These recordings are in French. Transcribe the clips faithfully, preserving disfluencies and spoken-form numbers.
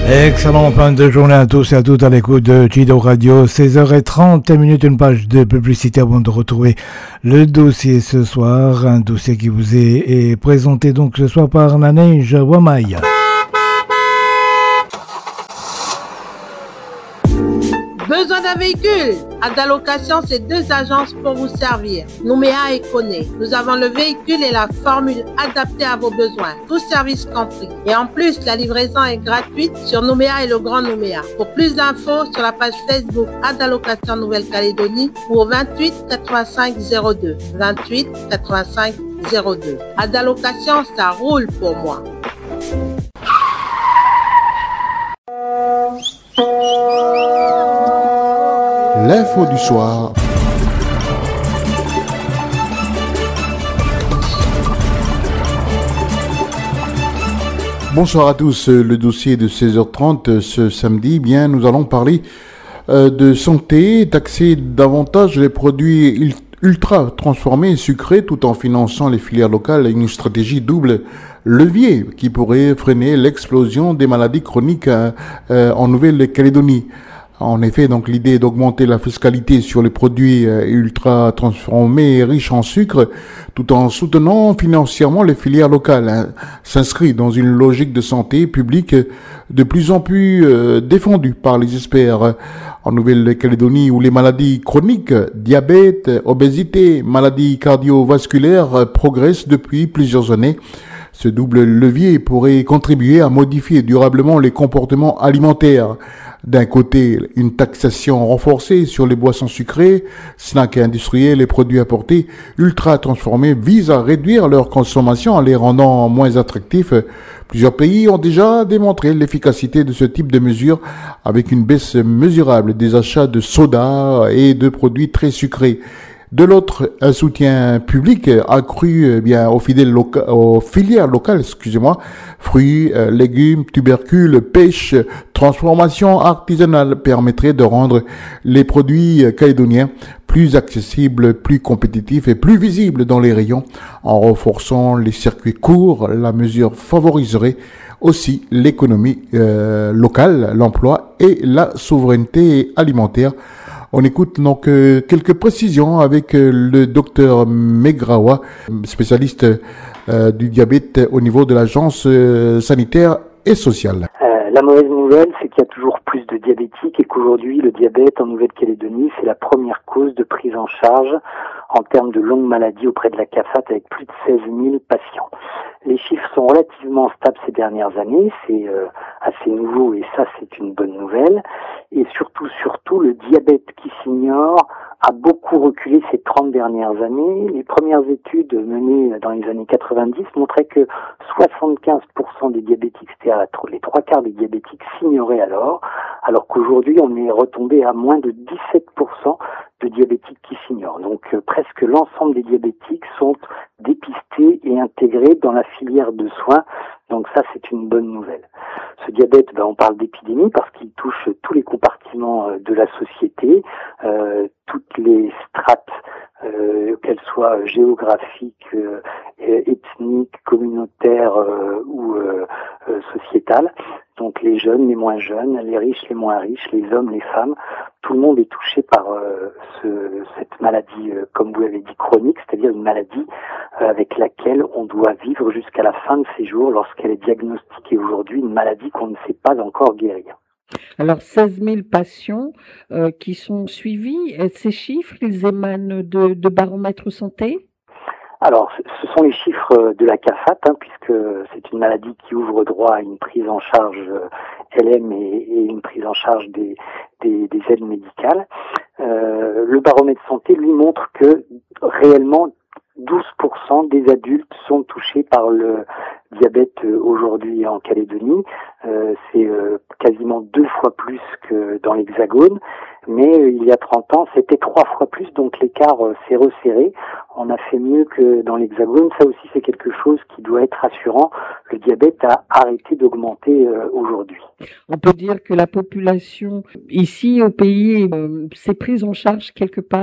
Excellent fin de journée à tous et à toutes à l'écoute de Chido Radio. seize heures trente minutes, une page de publicité avant de retrouver le dossier ce soir. Un dossier qui vous est, est présenté donc ce soir par Naneige Wamaya. Besoin d'un véhicule? Adalocation, c'est deux agences pour vous servir. Nouméa et Koné. Nous avons le véhicule et la formule adaptée à vos besoins. Tout service compris. Et en plus, la livraison est gratuite sur Nouméa et le Grand Nouméa. Pour plus d'infos, sur la page Facebook Adalocation Nouvelle-Calédonie ou au vingt-huit quatre-vingt-cinq zéro deux. vingt-huit quatre-vingt-cinq zéro deux. Adalocation, ça roule pour moi. L'info du soir. Bonsoir à tous. Le dossier de seize heures trente ce samedi, bien, nous allons parler euh, de santé, taxer davantage les produits ultra transformés et sucrés tout en finançant les filières locales, une stratégie double levier qui pourrait freiner l'explosion des maladies chroniques euh, euh, en Nouvelle-Calédonie. En effet, donc l'idée est d'augmenter la fiscalité sur les produits euh, ultra transformés et riches en sucre, tout en soutenant financièrement les filières locales, hein, s'inscrit dans une logique de santé publique de plus en plus euh, défendue par les experts. En Nouvelle-Calédonie, où les maladies chroniques, diabète, obésité, maladies cardiovasculaires euh, progressent depuis plusieurs années, ce double levier pourrait contribuer à modifier durablement les comportements alimentaires. D'un côté, une taxation renforcée sur les boissons sucrées, snacks industriels et produits importés ultra transformés vise à réduire leur consommation en les rendant moins attractifs. Plusieurs pays ont déjà démontré l'efficacité de ce type de mesures avec une baisse mesurable des achats de soda et de produits très sucrés. De l'autre, un soutien public accru eh bien aux, fidèles loca- aux filières locales, excusez-moi, fruits, euh, légumes, tubercules, pêche, transformation artisanale permettrait de rendre les produits calédoniens plus accessibles, plus compétitifs et plus visibles dans les rayons. En renforçant les circuits courts, la mesure favoriserait aussi l'économie euh, locale, l'emploi et la souveraineté alimentaire. On écoute donc euh, quelques précisions avec euh, le docteur Megrawa, spécialiste euh, du diabète au niveau de l'agence euh, sanitaire et sociale. Euh, la mauvaise nouvelle, c'est qu'il y a toujours plus de diabétiques et qu'aujourd'hui, le diabète en Nouvelle-Calédonie, c'est la première cause de prise en charge en termes de longues maladies auprès de la C A F A T avec plus de seize mille patients. Les chiffres sont relativement stables ces dernières années, c'est euh, assez nouveau et ça c'est une bonne nouvelle. Et surtout, surtout, le diabète qui s'ignore a beaucoup reculé ces trente dernières années. Les premières études menées dans les années quatre-vingt-dix montraient que soixante-quinze pour cent des diabétiques, c'est-à-dire les trois quarts des diabétiques s'ignoraient alors, alors qu'aujourd'hui on est retombé à moins de dix-sept pour cent de diabétiques qui s'ignorent. Donc euh, presque l'ensemble des diabétiques sont dépistés et intégrés dans la filière de soins. Donc ça, c'est une bonne nouvelle. Ce diabète, ben, on parle d'épidémie parce qu'il touche tous les compartiments de la société, euh, toutes les strates, euh, qu'elles soient géographiques, euh, ethniques, communautaires euh, ou euh, euh, sociétales. Donc les jeunes, les moins jeunes, les riches, les moins riches, les hommes, les femmes, tout le monde est touché par euh, ce, cette maladie, euh, comme vous l'avez dit, chronique, c'est-à-dire une maladie euh, avec laquelle on doit vivre jusqu'à la fin de ses jours lorsqu'elle est diagnostiquée aujourd'hui, une maladie qu'on ne sait pas encore guérir. Alors seize mille patients euh, qui sont suivis, et ces chiffres, ils émanent de, de baromètre santé ? Alors, ce sont les chiffres de la C A F A T, hein, puisque c'est une maladie qui ouvre droit à une prise en charge L M et, et une prise en charge des, des, des aides médicales. Euh, le baromètre santé, lui, montre que réellement douze pour cent des adultes sont touchés par le diabète aujourd'hui en Calédonie. Euh, c'est euh, quasiment deux fois plus que dans l'Hexagone. Mais euh, il y a trente ans, c'était trois fois plus, donc l'écart euh, s'est resserré. On a fait mieux que dans l'Hexagone. Ça aussi, c'est quelque chose qui doit être rassurant. Le diabète a arrêté d'augmenter euh, aujourd'hui. On peut dire que la population ici au pays euh, s'est prise en charge quelque part.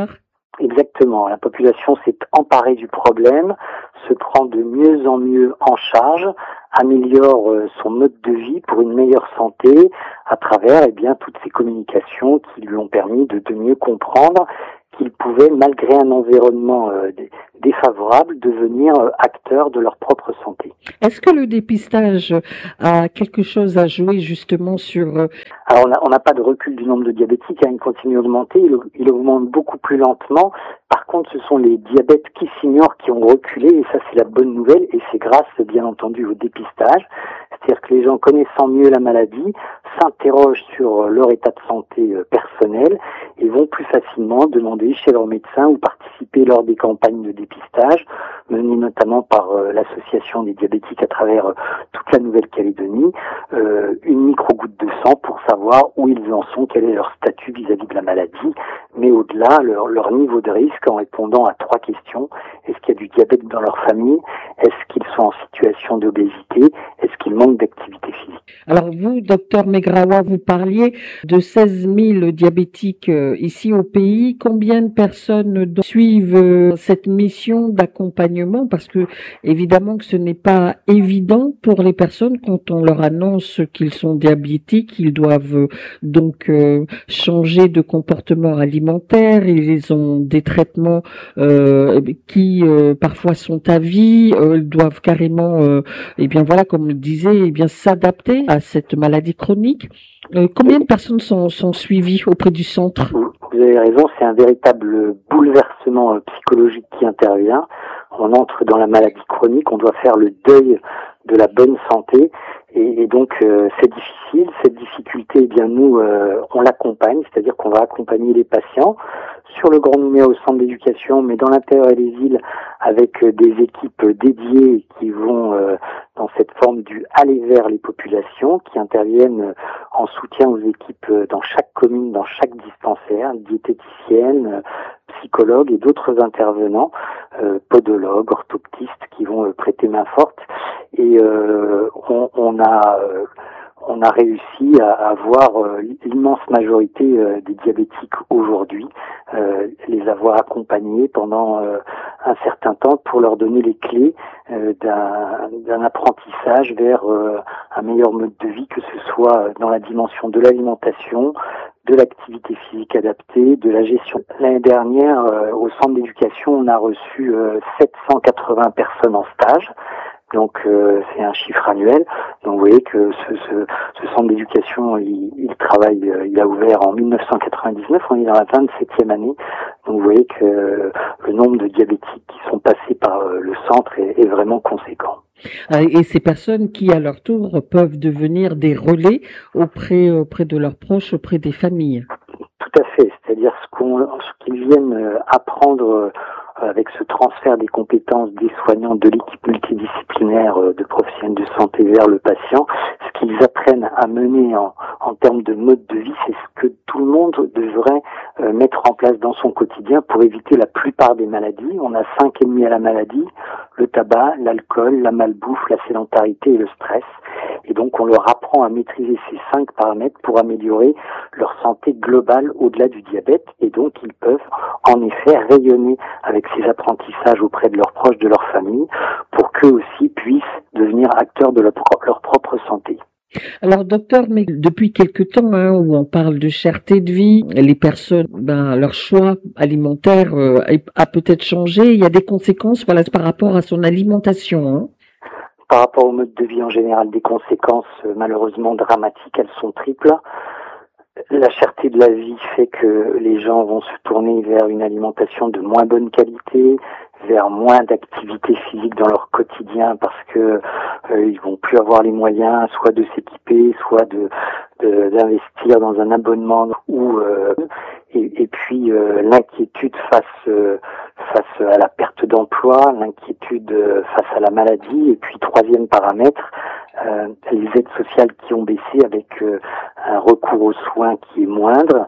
Exactement. La population s'est emparée du problème, se prend de mieux en mieux en charge, améliore son mode de vie pour une meilleure santé à travers eh bien toutes ces communications qui lui ont permis de, de mieux comprendre qu'ils pouvaient, malgré un environnement euh, défavorable, devenir euh, acteurs de leur propre santé. Est-ce que le dépistage a quelque chose à jouer justement sur... Euh... Alors on n'a pas de recul du nombre de diabétiques, hein, il continue d'augmenter, il, il augmente beaucoup plus lentement. Par contre, ce sont les diabètes qui s'ignorent qui ont reculé, et ça c'est la bonne nouvelle, et c'est grâce bien entendu au dépistage. C'est-à-dire que les gens connaissant mieux la maladie s'interrogent sur leur état de santé personnel et vont plus facilement demander chez leur médecin ou participer lors des campagnes de dépistage menées notamment par l'association des diabétiques à travers toute la Nouvelle-Calédonie, euh, une micro-goutte de sang pour savoir où ils en sont, quel est leur statut vis-à-vis de la maladie, mais au-delà, leur, leur niveau de risque en répondant à trois questions. Est-ce qu'il y a du diabète dans leur famille? Est-ce qu'ils sont en situation d'obésité? Est-ce qu'ils manquent d'activité physique? Alors vous, docteur Megrawa, vous parliez de seize mille diabétiques euh, ici au pays. Combien de personnes donc, suivent euh, cette mission d'accompagnement? Parce que évidemment que ce n'est pas évident pour les personnes quand on leur annonce qu'ils sont diabétiques. Ils doivent euh, donc euh, changer de comportement alimentaire. Ils ont des traitements euh, qui euh, parfois sont à vie. Euh, ils doivent carrément, euh, eh bien voilà, comme le disait, eh bien s'adapter à cette maladie chronique. Euh, combien de personnes sont, sont suivies auprès du centre? Vous avez raison, c'est un véritable bouleversement psychologique qui intervient. On entre dans la maladie chronique, on doit faire le deuil de la bonne santé et, et donc euh, c'est difficile. Cette difficulté, eh bien nous, euh, on l'accompagne, c'est-à-dire qu'on va accompagner les patients sur le Grand Nouméa au centre d'éducation, mais dans l'intérieur et les îles avec euh, des équipes dédiées qui vont euh, dans cette forme du aller vers les populations, qui interviennent euh, en soutien aux équipes euh, dans chaque commune, dans chaque dispensaire, diététiciennes, euh, psychologues et d'autres intervenants, euh, podologues, orthoptistes qui vont euh, prêter main forte. Et euh, on, on a euh, on a réussi à avoir euh, l'immense majorité euh, des diabétiques aujourd'hui, euh, les avoir accompagnés pendant euh, un certain temps pour leur donner les clés euh, d'un, d'un apprentissage vers euh, un meilleur mode de vie, que ce soit dans la dimension de l'alimentation, de l'activité physique adaptée, de la gestion. L'année dernière, euh, au centre d'éducation, on a reçu euh, sept cent quatre-vingts personnes en stage. Donc euh, c'est un chiffre annuel. Donc vous voyez que ce, ce, ce centre d'éducation, il, il travaille, euh, il a ouvert en dix-neuf cent quatre-vingt-dix-neuf, on est dans la vingt-septième année. Donc vous voyez que euh, le nombre de diabétiques qui sont passés par euh, le centre est, est vraiment conséquent. Et ces personnes qui, à leur tour, peuvent devenir des relais auprès, auprès de leurs proches, auprès des familles. Tout à fait. C'est-à-dire ce qu'on, ce qu'ils viennent apprendre avec ce transfert des compétences des soignants de l'équipe multidisciplinaire de professionnels de santé vers le patient, ce qu'ils apprennent à mener en, en termes de mode de vie, c'est ce que tout le monde devrait euh, mettre en place dans son quotidien pour éviter la plupart des maladies. On a cinq ennemis à la maladie: le tabac, l'alcool, la malbouffe, la sédentarité et le stress. Et donc on leur apprend à maîtriser ces cinq paramètres pour améliorer leur santé globale au-delà du diabète. Et donc ils peuvent en effet rayonner avec ces apprentissages auprès de leurs proches, de leur famille, pour qu'eux aussi puissent devenir acteurs de leur, leur propre santé. Alors docteur, mais depuis quelque temps hein, où on parle de cherté de vie, les personnes, ben leur choix alimentaire euh, a peut-être changé. Il y a des conséquences, voilà, par rapport à son alimentation. Hein. Par rapport au mode de vie en général, des conséquences euh, malheureusement dramatiques, elles sont triples. La cherté de la vie fait que les gens vont se tourner vers une alimentation de moins bonne qualité, vers moins d'activité physique dans leur quotidien parce que euh, ils vont plus avoir les moyens soit de s'équiper, soit de, de d'investir dans un abonnement ou euh, et, et puis euh, l'inquiétude face euh, face à la perte d'emploi, l'inquiétude euh, face à la maladie et puis troisième paramètre, euh, les aides sociales qui ont baissé avec euh, un recours aux soins qui est moindre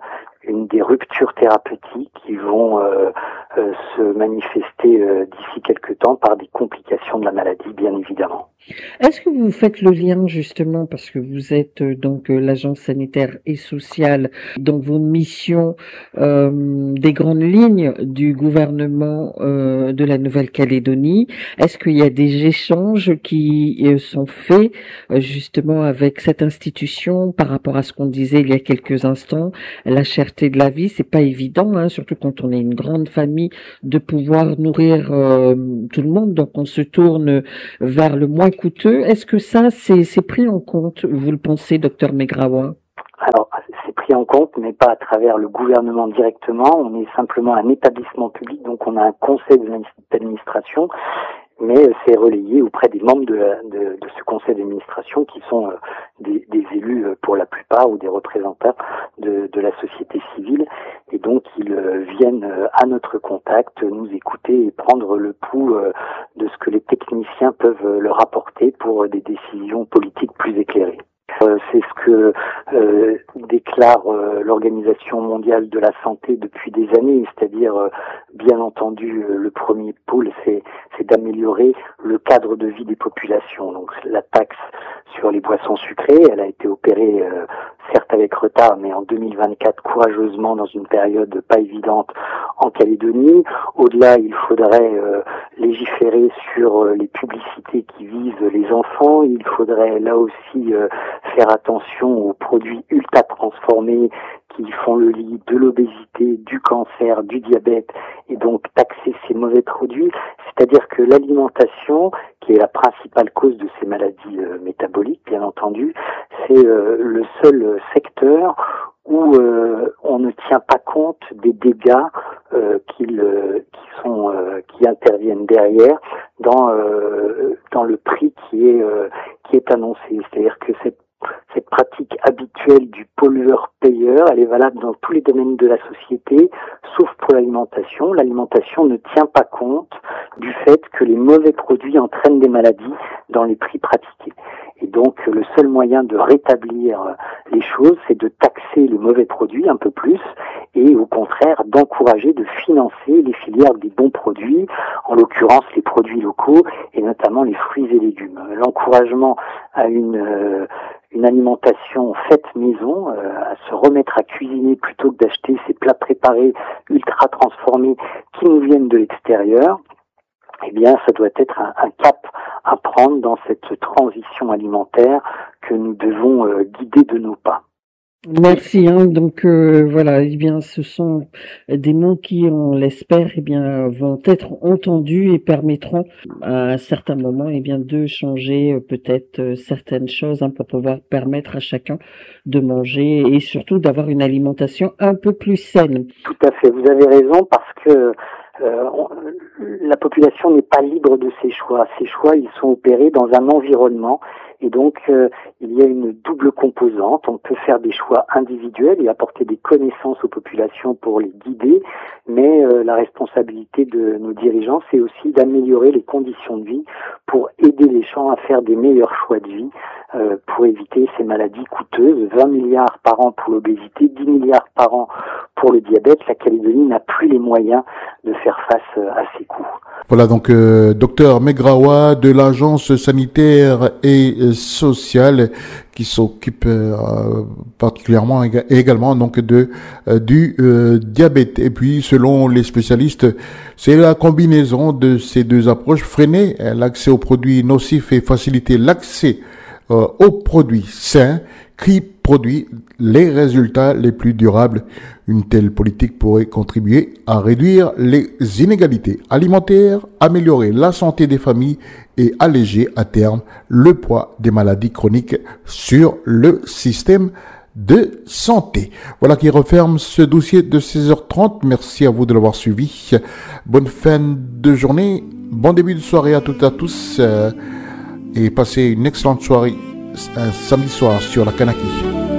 une des ruptures thérapeutiques qui vont euh, euh, se manifester euh, d'ici quelques temps par des complications de la maladie, bien évidemment. Est-ce que vous faites le lien justement, parce que vous êtes euh, donc euh, l'agence sanitaire et sociale, donc vos missions, euh, des grandes lignes du gouvernement euh, de la Nouvelle-Calédonie, est-ce qu'il y a des échanges qui euh, sont faits euh, justement avec cette institution par rapport à ce qu'on disait il y a quelques instants, la cherté de la vie, c'est pas évident, hein, surtout quand on est une grande famille, de pouvoir nourrir euh, tout le monde, donc on se tourne vers le moins coûteux. Est-ce que ça, c'est, c'est pris en compte, vous le pensez, docteur Megrawa? Alors, c'est pris en compte, mais pas à travers le gouvernement directement. On est simplement un établissement public, donc on a un conseil d'administration, mais c'est relayé auprès des membres de, la, de, de ce conseil d'administration qui sont euh, des, des élus euh, pour la plupart ou des représentants de, de la société civile. Et donc, ils euh, viennent euh, à notre contact, nous écouter et prendre le pouls euh, de ce que les techniciens peuvent euh, leur apporter pour euh, des décisions politiques plus éclairées. Euh, c'est ce que euh, déclare euh, l'Organisation mondiale de la santé depuis des années, c'est-à-dire, euh, bien entendu, euh, le premier pôle, c'est, c'est d'améliorer le cadre de vie des populations. Donc, la taxe sur les boissons sucrées, elle a été opérée, euh, certes avec retard, mais en deux mille vingt-quatre, courageusement, dans une période pas évidente en Calédonie. Au-delà, il faudrait euh, légiférer sur euh, les publicités qui visent les enfants. Il faudrait là aussi euh, faire attention aux produits ultra transformés qui font le lit de l'obésité, du cancer, du diabète, et donc taxer ces mauvais produits. C'est-à-dire que l'alimentation, qui est la principale cause de ces maladies euh, métaboliques, bien entendu, c'est euh, le seul secteur où euh, on ne tient pas compte des dégâts euh, qu'il, euh, qui sont euh, qui interviennent derrière dans euh, dans le prix qui est euh, qui est annoncé. C'est-à-dire que cette Cette pratique habituelle du pollueur-payeur, elle est valable dans tous les domaines de la société, sauf pour l'alimentation. L'alimentation ne tient pas compte du fait que les mauvais produits entraînent des maladies dans les prix pratiqués. Et donc, le seul moyen de rétablir les choses, c'est de taxer les mauvais produits un peu plus et au contraire d'encourager, de financer les filières des bons produits, en l'occurrence les produits locaux et notamment les fruits et légumes. L'encouragement à une euh, une alimentation faite maison, euh, à se remettre à cuisiner plutôt que d'acheter ces plats préparés ultra transformés qui nous viennent de l'extérieur, eh bien, ça doit être un, un cap à prendre dans cette transition alimentaire que nous devons euh, guider de nos pas. Merci. Hein, donc euh, voilà, eh bien, ce sont des mots qui, on l'espère, eh bien, vont être entendus et permettront à un certain moment, eh bien, de changer euh, peut-être euh, certaines choses hein, pour pouvoir permettre à chacun de manger et surtout d'avoir une alimentation un peu plus saine. Tout à fait. Vous avez raison parce que euh, on, la population n'est pas libre de ses choix. Ses choix, ils sont opérés dans un environnement. Et donc, euh, il y a une double composante. On peut faire des choix individuels et apporter des connaissances aux populations pour les guider, mais euh, la responsabilité de nos dirigeants, c'est aussi d'améliorer les conditions de vie pour aider les gens à faire des meilleurs choix de vie, euh, pour éviter ces maladies coûteuses. vingt milliards par an pour l'obésité, dix milliards par an pour le diabète. La Calédonie n'a plus les moyens de faire face à ces coûts. Voilà donc euh, docteur Megrawa de l'agence sanitaire et euh, sociale qui s'occupe euh, particulièrement ég- également donc de euh, du euh, diabète. Et puis selon les spécialistes, c'est la combinaison de ces deux approches, freiner l'accès aux produits nocifs et faciliter l'accès euh, aux produits sains qui produit les résultats les plus durables. Une telle politique pourrait contribuer à réduire les inégalités alimentaires, améliorer la santé des familles et alléger à terme le poids des maladies chroniques sur le système de santé. Voilà qui referme ce dossier de seize heures trente. Merci à vous de l'avoir suivi. Bonne fin de journée, bon début de soirée à toutes et à tous et passez une excellente soirée un samedi soir sur la Kanaki.